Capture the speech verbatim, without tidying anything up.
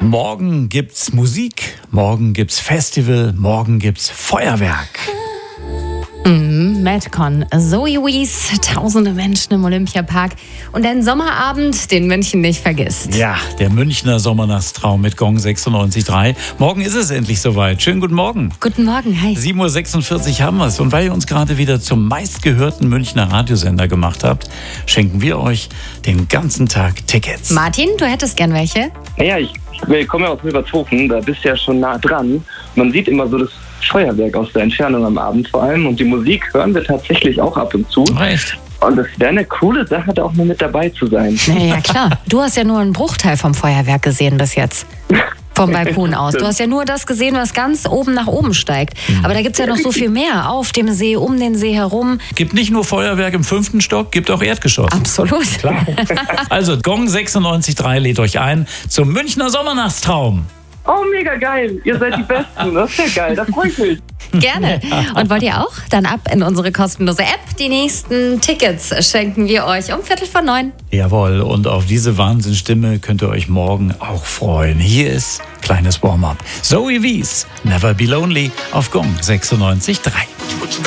Morgen gibt's Musik, morgen gibt's Festival, morgen gibt's Feuerwerk. Mm, Madcon, Zoe Wees, tausende Menschen im Olympiapark und ein Sommerabend, den München nicht vergisst. Ja, der Münchner Sommernachtstraum mit Gong sechsundneunzig Komma drei. Morgen ist es endlich soweit. Schönen guten Morgen. Guten Morgen, hi. sieben Uhr sechsundvierzig haben wir es. Und weil ihr uns gerade wieder zum meistgehörten Münchner Radiosender gemacht habt, schenken wir euch den ganzen Tag Tickets. Martin, du hättest gern welche? Naja, ich, ich komme ja aus Milbertshofen, da bist du ja schon nah dran. Man sieht immer so das Feuerwerk aus der Entfernung am Abend vor allem und die Musik hören wir tatsächlich auch ab und zu. Echt? Und es wäre eine coole Sache, da auch mal mit dabei zu sein. Naja, klar. Du hast ja nur einen Bruchteil vom Feuerwerk gesehen bis jetzt. Vom Balkon aus. Du hast ja nur das gesehen, was ganz oben nach oben steigt. Aber da gibt es ja noch so viel mehr. Auf dem See, um den See herum. Gibt nicht nur Feuerwerk im fünften Stock, gibt auch Erdgeschoss. Absolut. Klar. Also Gong sechsundneunzig Komma drei lädt euch ein zum Münchner Sommernachtstraum. Oh, mega geil. Ihr seid die Besten. Das ist ja geil. Da freue ich mich. Gerne. Und wollt ihr auch? Dann ab in unsere kostenlose App. Die nächsten Tickets schenken wir euch um Viertel vor neun. Jawohl, und auf diese Wahnsinnsstimme könnt ihr euch morgen auch freuen. Hier ist kleines Warm-up. Zoe Wees, Never Be Lonely auf Gong sechsundneunzig Komma drei.